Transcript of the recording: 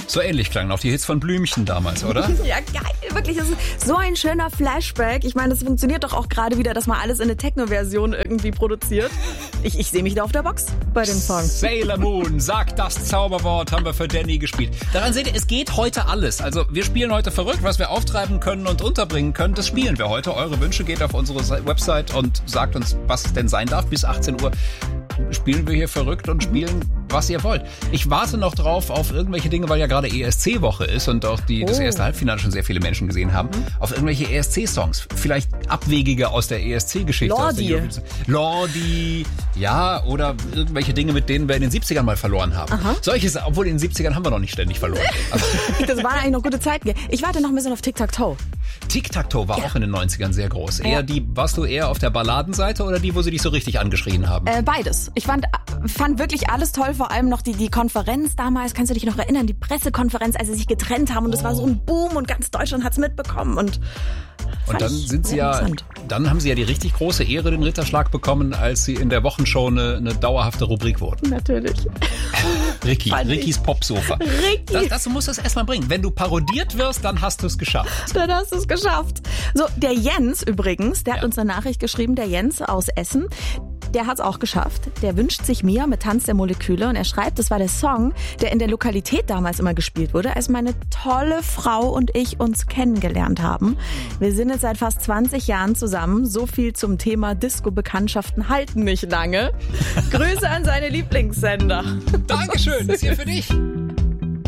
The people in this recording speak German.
So ähnlich klangen auch die Hits von Blümchen damals, oder? Ja, geil, wirklich. Das ist so ein schöner Flashback. Ich meine, das funktioniert doch auch gerade wieder, dass man alles in eine Techno-Version irgendwie produziert. Ich sehe mich da auf der Box bei dem Song. Sailor Moon, sag das Zauberwort, haben wir für Danny gespielt. Daran seht ihr, es geht heute alles. Also wir spielen heute verrückt, was wir auftreiben können und unterbringen können, das spielen wir heute. Eure Wünsche, geht auf unsere Website und sagt uns, was es denn sein darf. Bis 18 Uhr spielen wir hier verrückt und spielen, was ihr wollt. Ich warte noch drauf auf irgendwelche Dinge, weil ja gerade ESC-Woche ist und auch das erste Halbfinale schon sehr viele Menschen gesehen haben, auf irgendwelche ESC-Songs. Vielleicht abwegige aus der ESC-Geschichte. Lordi, ja, oder irgendwelche Dinge, mit denen wir in den 70ern mal verloren haben. Solches, obwohl in den 70ern haben wir noch nicht ständig verloren. Also, das waren eigentlich noch gute Zeiten. Ich warte noch ein bisschen auf Tic-Tac-Toe. Tic-Tac-Toe war auch in den 90ern sehr groß. Warst du eher auf der Balladenseite oder die, wo sie dich so richtig angeschrien haben? Beides. Ich fand wirklich alles toll, vor allem noch die Konferenz damals. Kannst du dich noch erinnern? Die Pressekonferenz, als sie sich getrennt haben und es war so ein Boom und ganz Deutschland hat's mitbekommen und dann haben sie ja die richtig große Ehre, den Ritterschlag bekommen, als sie in der Wochenshow eine dauerhafte Rubrik wurden. Natürlich. Rickys Popsofa. Das musst du es erstmal bringen. Wenn du parodiert wirst, dann hast du es geschafft. Dann hast du es geschafft. So, der Jens übrigens, der hat uns eine Nachricht geschrieben, der Jens aus Essen. Der hat's auch geschafft. Der wünscht sich Mia mit Tanz der Moleküle und er schreibt, das war der Song, der in der Lokalität damals immer gespielt wurde, als meine tolle Frau und ich uns kennengelernt haben. Wir sind jetzt seit fast 20 Jahren zusammen. So viel zum Thema Disco-Bekanntschaften halten nicht lange. Grüße an seine Lieblingssender. Dankeschön, das ist hier für dich.